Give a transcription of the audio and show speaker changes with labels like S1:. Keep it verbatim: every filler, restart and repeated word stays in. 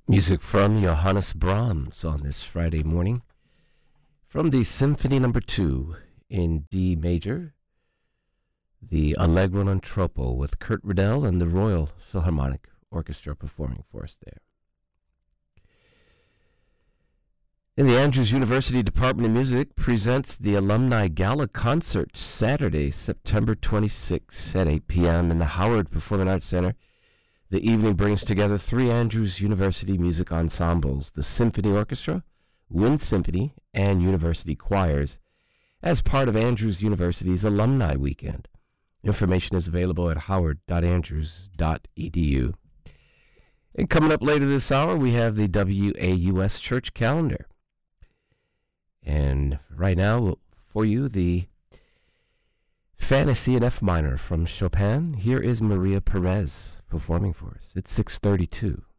S1: Music from Johannes Brahms on this Friday morning from the Symphony Number Two in D major, the Allegro non troppo with Kurt Riddell and the Royal Philharmonic Orchestra performing for us there. And the Andrews University Department of Music presents the Alumni Gala Concert Saturday, September twenty-sixth at eight p.m. in the Howard Performing Arts Center. The evening brings together three Andrews University music ensembles, the Symphony Orchestra, Wind Symphony, and University Choirs, as part of Andrews University's Alumni Weekend. Information is available at howard dot andrews dot e d u. And coming up later this hour, we have the W A U S Church Calendar. And right now, for you, the Fantasy in F minor from Chopin. Here is Maria Perez performing for us. It's six thirty-two.